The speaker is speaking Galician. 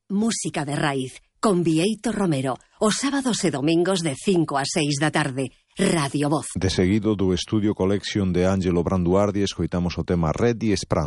música de raíz, con Bieito Romero, os sábados e domingos de 5 a 6 da tarde. Radio Voz. De seguido do Estudio Collection de Ángelo Branduardi escoitamos o tema Ready Esperanza.